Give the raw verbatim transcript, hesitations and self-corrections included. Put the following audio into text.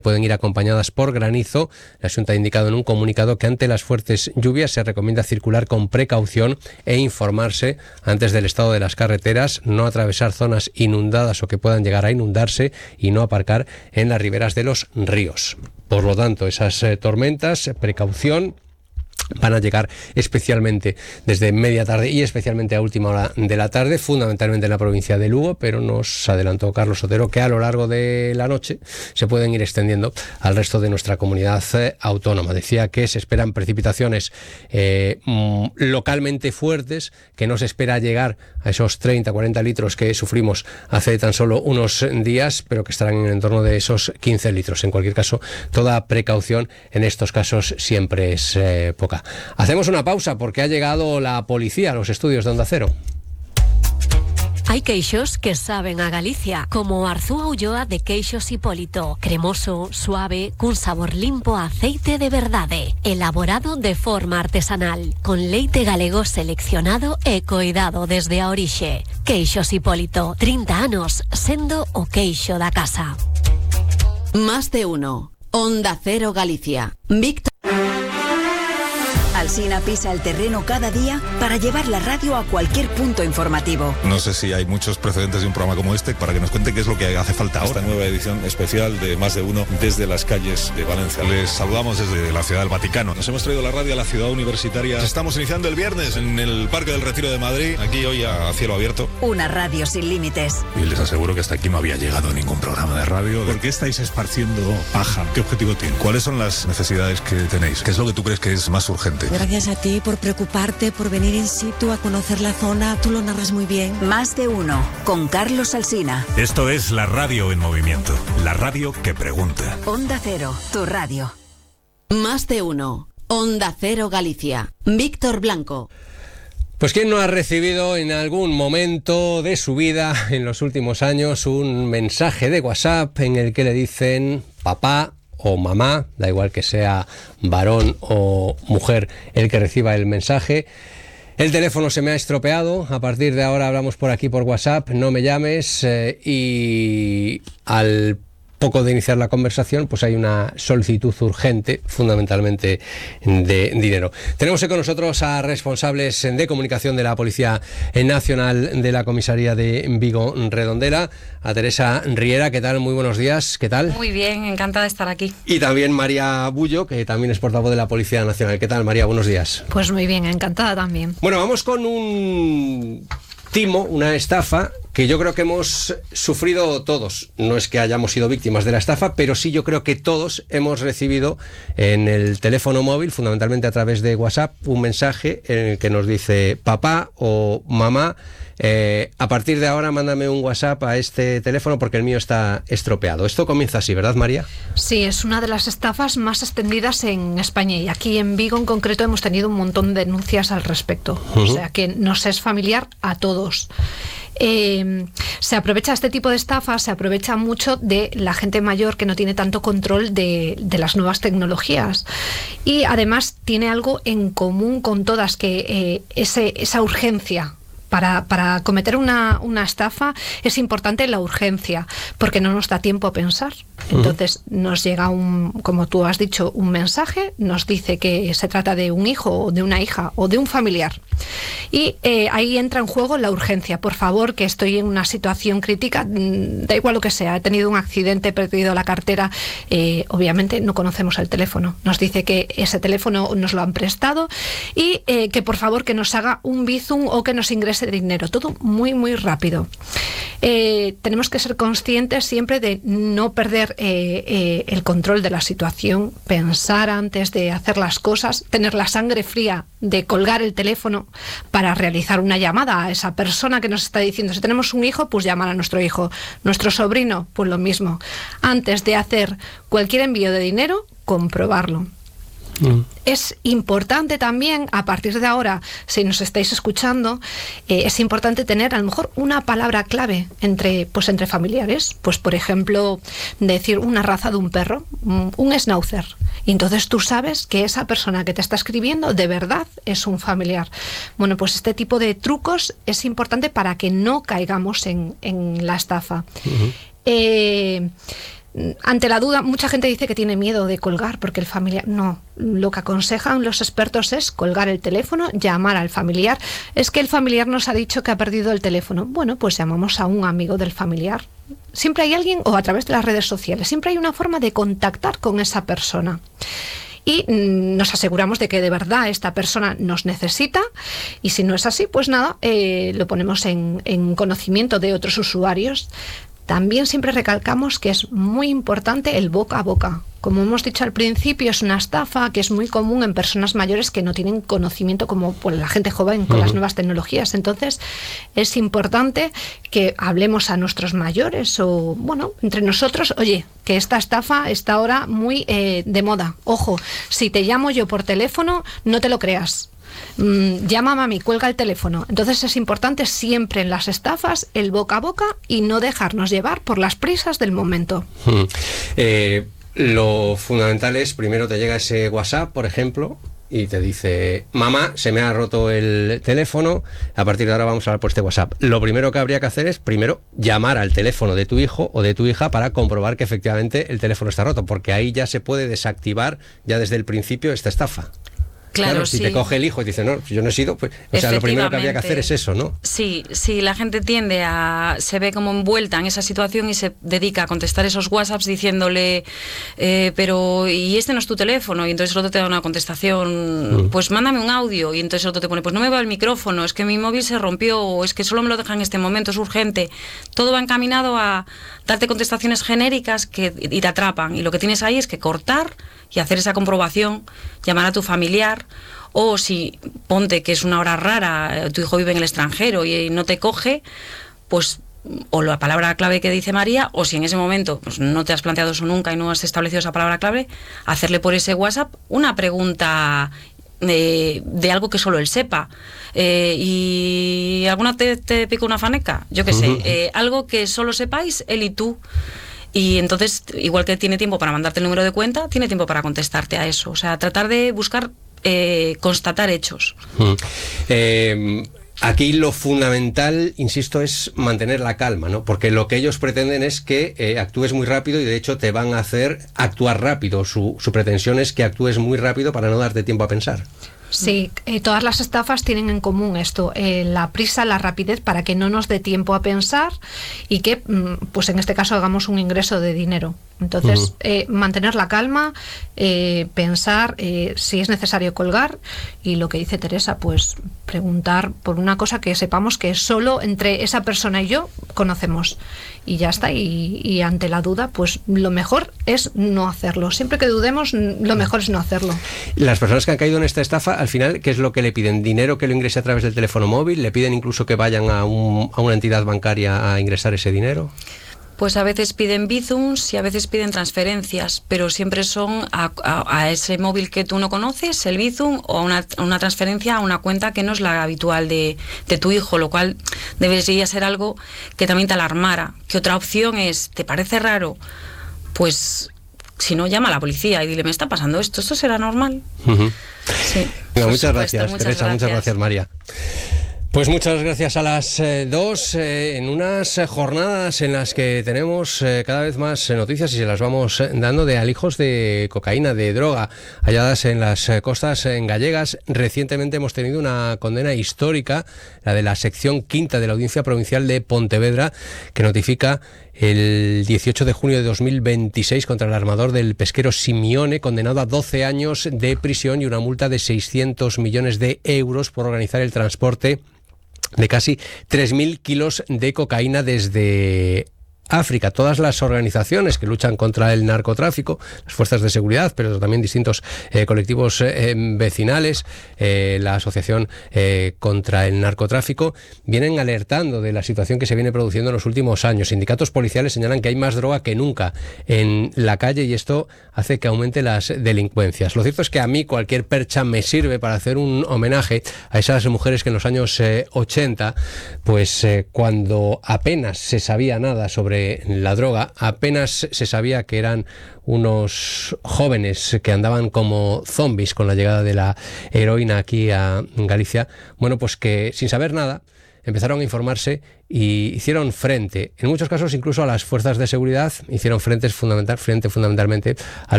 pueden ir acompañadas por granizo. La Xunta ha indicado en un comunicado que ante las fuertes lluvias se recomienda circular con precaución e informarse antes del estado de las carreteras, no atravesar zonas inundadas o que puedan llegar a inundarse y no aparcar en las riberas de los ríos. Por lo tanto, esas eh, tormentas, precaución, van a llegar especialmente desde media tarde y especialmente a última hora de la tarde, fundamentalmente en la provincia de Lugo, pero nos adelantó Carlos Otero que a lo largo de la noche se pueden ir extendiendo al resto de nuestra comunidad eh, autónoma. Decía que se esperan precipitaciones eh, localmente fuertes, que no se espera llegar a esos treinta a cuarenta litros que sufrimos hace tan solo unos días, pero que estarán en el entorno de esos quince litros. En cualquier caso, toda precaución en estos casos siempre es eh, poca. Hacemos una pausa porque ha llegado la policía a los estudios de Onda Cero. Hai queixos que saben a Galicia, como Arzúa Ulloa de Queixos Hipólito. Cremoso, suave, cun sabor limpo a aceite de verdade. Elaborado de forma artesanal, con leite galego seleccionado e coidado desde a orixe. Queixos Hipólito, trinta anos sendo o queixo da casa. Más de uno. Onda Cero Galicia. Víctor Alsina pisa el terreno cada día para llevar la radio a cualquier punto informativo. No sé si hay muchos precedentes de un programa como este para que nos cuente qué es lo que hace falta ahora. Esta nueva edición especial de Más de Uno desde las calles de Valencia. Les saludamos desde la Ciudad del Vaticano. Nos hemos traído la radio a la ciudad universitaria. Estamos iniciando el viernes en el Parque del Retiro de Madrid, aquí hoy a cielo abierto. Una radio sin límites. Y les aseguro que hasta aquí no había llegado ningún programa de radio. ¿Por qué estáis esparciendo paja? ¿Qué objetivo tiene? ¿Cuáles son las necesidades que tenéis? ¿Qué es lo que tú crees que es más urgente? Gracias a ti por preocuparte, por venir in situ a conocer la zona. Tú lo narras muy bien. Más de Uno, con Carlos Alsina. Esto es la radio en movimiento. La radio que pregunta. Onda Cero, tu radio. Más de Uno. Onda Cero Galicia. Víctor Blanco. Pues ¿quién no ha recibido en algún momento de su vida en los últimos años un mensaje de WhatsApp en el que le dicen papá o mamá, da igual que sea varón o mujer el que reciba el mensaje? El teléfono se me ha estropeado, a partir de ahora hablamos por aquí por WhatsApp, no me llames, eh, y al poco de iniciar la conversación, pues hay una solicitud urgente, fundamentalmente de dinero. Tenemos con nosotros a responsables de comunicación de la Policía Nacional de la Comisaría de Vigo Redondela, a Teresa Riera. ¿Qué tal? Muy buenos días. ¿Qué tal? Muy bien, encantada de estar aquí. Y también María Bullo, que también es portavoz de la Policía Nacional. ¿Qué tal, María? Buenos días. Pues muy bien, encantada también. Bueno, vamos con un timo, una estafa que yo creo que hemos sufrido todos. No es que hayamos sido víctimas de la estafa, pero sí yo creo que todos hemos recibido en el teléfono móvil, fundamentalmente a través de WhatsApp, un mensaje en el que nos dice papá o mamá, eh, a partir de ahora mándame un WhatsApp a este teléfono porque el mío está estropeado. Esto comienza así, ¿verdad, María? Sí, es una de las estafas más extendidas en España, y aquí en Vigo en concreto hemos tenido un montón de denuncias al respecto. Uh-huh. O sea que nos es familiar a todos. Eh, se aprovecha este tipo de estafas, se aprovecha mucho de la gente mayor que no tiene tanto control de, de las nuevas tecnologías, y además tiene algo en común con todas, que eh, ese, esa urgencia. Para, para cometer una, una estafa es importante la urgencia, porque no nos da tiempo a pensar. Entonces nos llega, un, como tú has dicho, un mensaje, nos dice que se trata de un hijo o de una hija o de un familiar. Y eh, ahí entra en juego la urgencia. Por favor, que estoy en una situación crítica, da igual lo que sea, he tenido un accidente, he perdido la cartera, eh, obviamente no conocemos el teléfono. Nos dice que ese teléfono nos lo han prestado y eh, que por favor que nos haga un bizum o que nos ingrese de dinero. Todo muy, muy rápido. Eh, tenemos que ser conscientes siempre de no perder eh, eh, el control de la situación, pensar antes de hacer las cosas, tener la sangre fría de colgar el teléfono para realizar una llamada a esa persona que nos está diciendo. Si tenemos un hijo, pues llamar a nuestro hijo. Nuestro sobrino, pues lo mismo. Antes de hacer cualquier envío de dinero, comprobarlo. Mm. Es importante también, a partir de ahora, si nos estáis escuchando, eh, es importante tener a lo mejor una palabra clave entre, pues, entre familiares. Pues, por ejemplo, decir una raza de un perro, un schnauzer. Y entonces tú sabes que esa persona que te está escribiendo de verdad es un familiar. Bueno, pues este tipo de trucos es importante para que no caigamos en, en la estafa. Uh-huh. Eh... ante la duda, mucha gente dice que tiene miedo de colgar porque el familiar... No, lo que aconsejan los expertos es colgar el teléfono, llamar al familiar. Es que el familiar nos ha dicho que ha perdido el teléfono. Bueno, pues llamamos a un amigo del familiar. Siempre hay alguien, o a través de las redes sociales, siempre hay una forma de contactar con esa persona. Y nos aseguramos de que de verdad esta persona nos necesita, y si no es así, pues nada, eh, lo ponemos en, en conocimiento de otros usuarios. También siempre recalcamos que es muy importante el boca a boca. Como hemos dicho al principio, es una estafa que es muy común en personas mayores que no tienen conocimiento como pues, la gente joven con uh-huh. las nuevas tecnologías. Entonces, es importante que hablemos a nuestros mayores o, bueno, entre nosotros, oye, que esta estafa está ahora muy eh, de moda. Ojo, si te llamo yo por teléfono, no te lo creas. Mm, llama a mami, cuelga el teléfono. Entonces es importante siempre en las estafas el boca a boca y no dejarnos llevar por las prisas del momento. Hmm. Eh, lo fundamental es, primero te llega ese WhatsApp, por ejemplo, y te dice, mamá, se me ha roto el teléfono, a partir de ahora vamos a hablar por este WhatsApp. Lo primero que habría que hacer es, primero, llamar al teléfono de tu hijo o de tu hija para comprobar que efectivamente el teléfono está roto, porque ahí ya se puede desactivar ya desde el principio esta estafa. Claro, claro, si sí. te coge el hijo y dice, no, yo no he sido, pues, o sea, lo primero que habría que hacer es eso, ¿no? Sí, sí, la gente tiende a, se ve como envuelta en esa situación y se dedica a contestar esos WhatsApps diciéndole, eh, pero, ¿y este no es tu teléfono? Y entonces el otro te da una contestación, mm. pues mándame un audio, y entonces el otro te pone, pues no me va el micrófono, es que mi móvil se rompió, o es que solo me lo dejan en este momento, es urgente. Todo va encaminado a darte contestaciones genéricas que, y te atrapan, y lo que tienes ahí es que cortar y hacer esa comprobación, llamar a tu familiar, o si ponte que es una hora rara, tu hijo vive en el extranjero y no te coge, pues o la palabra clave que dice María, o si en ese momento pues, no te has planteado eso nunca y no has establecido esa palabra clave, hacerle por ese WhatsApp una pregunta de, de algo que solo él sepa. Eh, ¿Y alguna te, te pica una faneca? Yo qué sé, uh-huh. eh, algo que solo sepáis él y tú. Y entonces, igual que tiene tiempo para mandarte el número de cuenta, tiene tiempo para contestarte a eso. O sea, tratar de buscar, eh, constatar hechos. Mm. Eh, aquí lo fundamental, insisto, es mantener la calma, ¿no? Porque lo que ellos pretenden es que eh, actúes muy rápido y de hecho te van a hacer actuar rápido. Su, su pretensión es que actúes muy rápido para no darte tiempo a pensar. Sí, eh, todas las estafas tienen en común esto, eh, la prisa, la rapidez, para que no nos dé tiempo a pensar y que, pues en este caso, hagamos un ingreso de dinero. Entonces, uh-huh. eh, mantener la calma, eh, pensar eh, si es necesario colgar, y lo que dice Teresa, pues preguntar por una cosa que sepamos que solo entre esa persona y yo conocemos, y ya está. Y, y ante la duda, pues lo mejor es no hacerlo. Siempre que dudemos, lo mejor es no hacerlo. Las personas que han caído en esta estafa, al final, ¿qué es lo que le piden? ¿Dinero que lo ingrese a través del teléfono móvil? ¿Le piden incluso que vayan a, un, a una entidad bancaria a ingresar ese dinero? Pues a veces piden Bizums y a veces piden transferencias, pero siempre son a, a, a ese móvil que tú no conoces, el Bizum, o una, una transferencia a una cuenta que no es la habitual de, de tu hijo, lo cual debería ser algo que también te alarmara. ¿Qué otra opción es? ¿Te parece raro? Pues si no, llama a la policía y dile, me está pasando esto, ¿esto será normal? Uh-huh. Sí. No, muchas gracias, muchas Teresa, gracias. Muchas gracias, María. Pues muchas gracias a las eh, dos, eh, en unas eh, jornadas en las que tenemos eh, cada vez más eh, noticias y se las vamos eh, dando de alijos de cocaína, de droga, halladas en las eh, costas eh, gallegas. Recientemente hemos tenido una condena histórica, la de la sección quinta de la Audiencia Provincial de Pontevedra, que notifica el dieciocho de junio de dos mil veintiséis contra el armador del pesquero Simione, condenado a doce años de prisión y una multa de seiscientos millones de euros por organizar el transporte de casi tres mil kilos de cocaína desde África. Todas las organizaciones que luchan contra el narcotráfico, las fuerzas de seguridad, pero también distintos eh, colectivos eh, vecinales, eh, la Asociación eh, contra el Narcotráfico, vienen alertando de la situación que se viene produciendo en los últimos años. Sindicatos policiales señalan que hay más droga que nunca en la calle y esto hace que aumente las delincuencias. Lo cierto es que a mí cualquier percha me sirve para hacer un homenaje a esas mujeres que en los años eh, ochenta, pues eh, cuando apenas se sabía nada sobre la droga, apenas se sabía que eran unos jóvenes que andaban como zombies con la llegada de la heroína aquí a Galicia, bueno, pues que sin saber nada empezaron a informarse y hicieron frente, en muchos casos incluso a las fuerzas de seguridad, hicieron frentes fundamental, frente fundamentalmente a